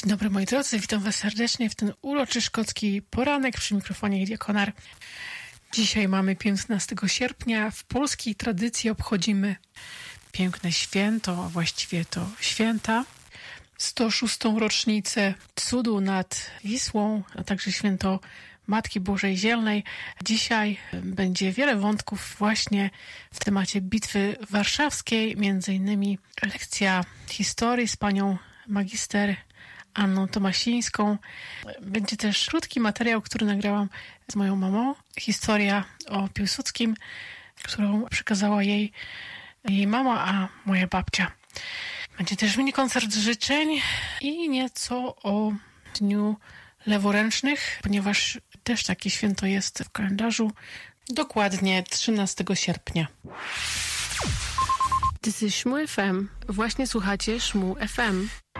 Dzień dobry moi drodzy, witam Was serdecznie w ten uroczy szkocki poranek przy mikrofonie Ilia Konar. Dzisiaj mamy 15 sierpnia. W polskiej tradycji obchodzimy piękne święto, a właściwie to święta. 106. rocznicę cudu nad Wisłą, a także święto Matki Bożej Zielnej. Dzisiaj będzie wiele wątków właśnie w temacie Bitwy Warszawskiej, między innymi lekcja historii z panią magister Anną Tomasińską. Będzie też krótki materiał, który nagrałam z moją mamą. Historia o Piłsudskim, którą przekazała jej mama, a moja babcia. Będzie też mini koncert życzeń i nieco o Dniu Leworęcznych, ponieważ też takie święto jest w kalendarzu. Dokładnie 13 sierpnia. To jest Szmu FM. Właśnie słuchacie Szmu FM.